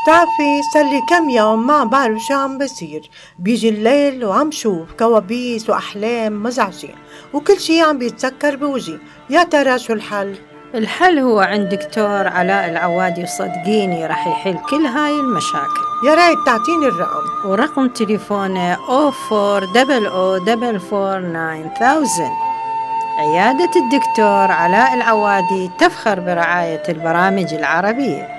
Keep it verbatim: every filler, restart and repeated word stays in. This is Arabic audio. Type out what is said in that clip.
بتعرفي صار لي كم يوم ما بعرف شو عم بصير. بيجي الليل وعم شوف كوابيس وأحلام مزعجة، وكل شي عم بيتسكر بوجهي. يا ترى شو الحل؟ الحل هو عند دكتور علاء العوادي، وصدقيني رح يحل كل هاي المشاكل. يا ريت تعطيني الرقم. ورقم تليفونه أو فور دبل أو دبل فور ناين ثاوزن. عيادة الدكتور علاء العوادي تفخر برعاية البرامج العربية.